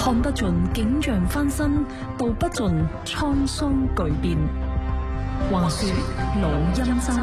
看不盡景象翻新，道不盡滄桑巨變。話說老欽州，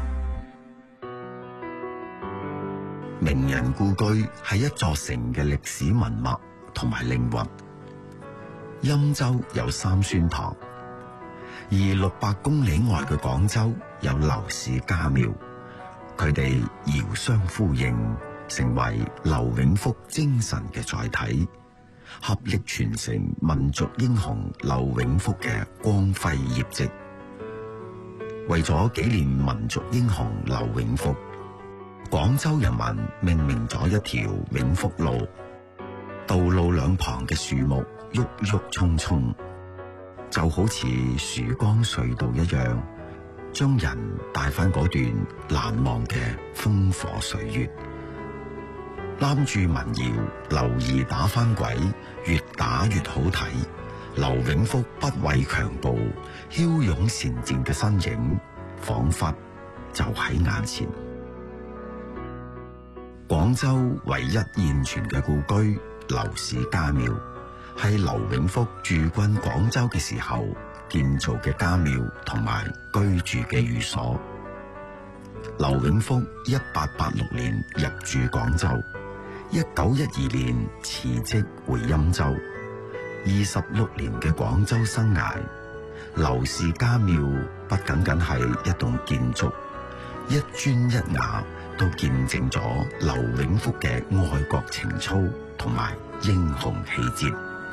名人故居係一座城嘅歷史文脈同埋靈魂。欽州有三宣堂，而600公里外嘅廣州有劉氏家廟，佢哋遙相呼應，成為劉永福精神嘅載體，合力傳承民族英雄劉永福嘅光輝業績。為咗紀念民族英雄劉永福，廣州人民命名咗一條永福路，道路兩旁嘅樹木鬱鬱蔥蔥，就好似曙光隧道一樣，將人帶返嗰段難忘嘅烽火歲月。攬住民謠劉兒打返鬼，越打越好睇。劉永福不畏強暴、驍勇善戰嘅身影，仿佛就喺眼前。廣州唯一現存嘅故居劉氏家廟，係劉永福駐軍廣州嘅時候建造嘅家廟同埋居住嘅寓所。劉永福1886年入駐廣州，1912年辭職回欽州。26年嘅廣州生涯，劉氏家廟不僅僅係一棟建築，一磚一瓦都見證咗劉永福嘅愛國情操同埋英雄氣節。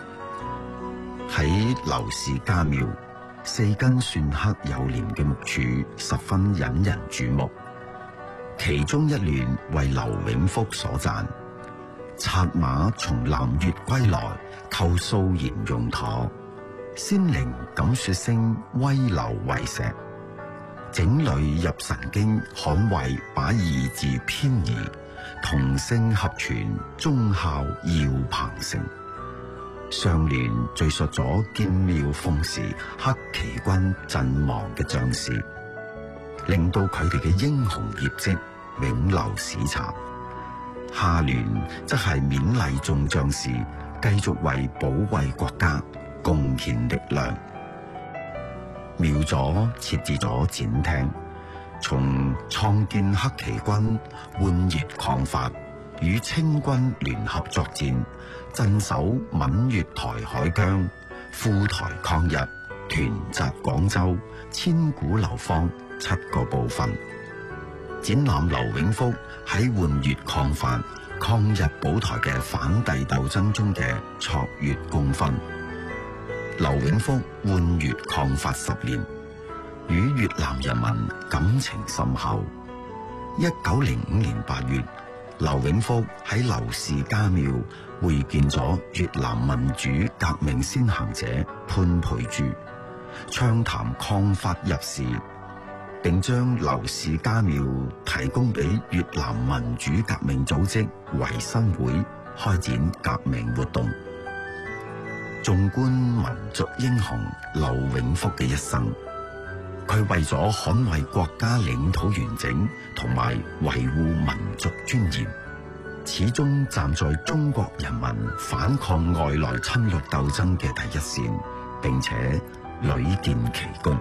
喺劉氏家廟，4根篆刻有連嘅木柱十分引人注目，其中一聯為劉永福所撰：策馬從南越歸來，構素顏用妥，先靈敢說聲威劉為石，整理入神經，捍衛把二字偏移，同聲合傳，忠孝耀鵬城。上聯敘述咗建廟奉時黑旗軍陣亡嘅將士，令到佢哋嘅英雄業績永留史冊。下聯則係勉勵眾將士繼續為保衛國家貢獻力量。廟左設置咗展廳，從創建黑旗軍換越抗法，與清軍聯合作戰，鎮守閩粵台海疆，赴台抗日，團紮廣州，千古流芳7個部分，展覽劉永福喺換越抗法、抗日保台嘅反帝鬥爭中嘅卓越功勳。劉永福換越抗法10年，與越南人民感情深厚。1905年8月，劉永福喺劉氏家廟會見咗越南民主革命先行者潘佩珠，暢談抗法入仕，並將劉氏家廟提供俾越南民主革命組織維新會開展革命活動。縱觀民族英雄劉永福嘅一生，佢為咗捍衛國家領土完整同埋維護民族尊嚴，始終站在中國人民反抗外來侵略鬥爭嘅第一線，並且屢建奇功。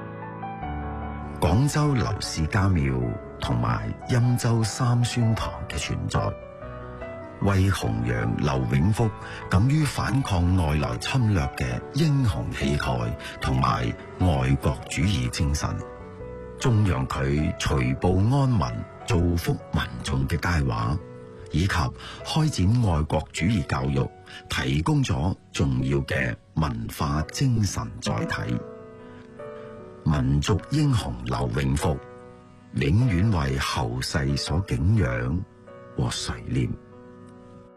廣州劉氏家廟同埋欽州三宣堂嘅存在，為弘揚劉永福敢於反抗外來侵略嘅英雄氣概同埋愛國主義精神，頌揚佢除暴安民、造福民眾嘅佳話，以及開展愛國主義教育，提供咗重要嘅文化精神載體。民族英雄劉永福永遠為後世所敬仰和垂念。